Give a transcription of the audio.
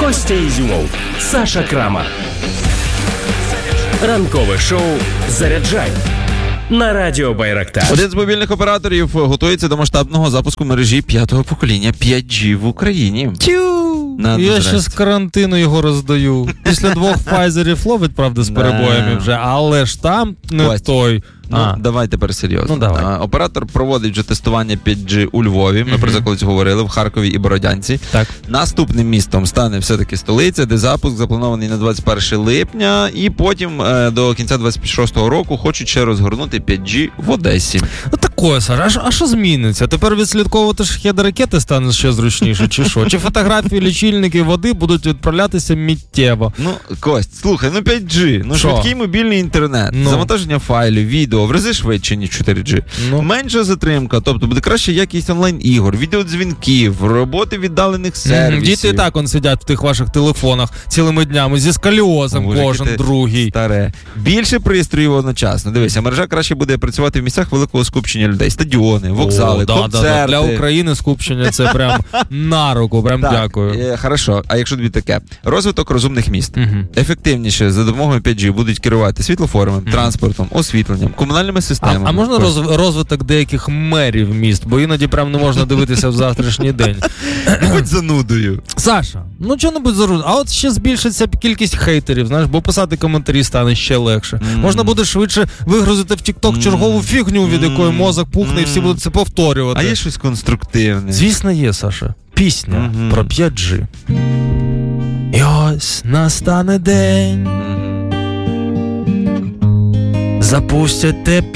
Костя Ізюмов, Саша Крамар. Ранкове шоу «Заряджай» на Радіо Байрактар. Один з мобільних операторів готується до масштабного запуску мережі 5-го покоління 5G в Україні. Я ще з карантину його роздаю. Після 2 Pfizer ловить, правда, з перебоями вже, але ж там не Кость. той. Давай тепер серйозно. Давай. Оператор проводить вже тестування 5G у Львові. Ми про це колись говорили, в Харкові і Бородянці. Так. Наступним містом стане все-таки столиця, де запуск запланований на 21 липня, і потім до кінця 26-го року хочуть ще розгорнути 5G в Одесі. Ну такое, Саша, а що зміниться? Тепер відслідковувати шахеди ракети стане ще зручніше, чи що? Чи фотографії лічильників води будуть відправлятися миттєво? Ну, Кость, слухай, 5G, швидкий мобільний інтернет, завантаження файлів, відео, в рази швидше, ніж 4G. Менша затримка, тобто буде краща якість онлайн-ігор, відеодзвінків, роботи віддалених сервісів. Діти і так сидять в тих ваших телефонах цілими днями зі сколіозом кожен другий. Старе. Більше пристроїв одночасно. Дивися, мережа краще буде працювати в місцях великого скупчення людей. Стадіони, вокзали, концерти. Для України скупчення це прям на руку, прям дякую. Хорошо, а якщо тобі таке? Розвиток розумних міст. Ефективніше за допомогою 5G будуть керувати світлофорами, транспортом, освітленням, комунальними системами. А можна розвиток деяких мерів міст? Бо іноді прям не можна дивитися в завтрашній день. Будь занудою. Саша, чого-небудь зарудно. А от ще збільшиться кількість хейтерів, знаєш, бо писати коментарі стане ще легше. Можна буде швидше вигрузити в TikTok чергову фігню, від якої мозок пухне, і всі будуть це повторювати. А є щось конструктивне? Звісно є, Саша. Пісня про 5G. І ось настане день. Запустять те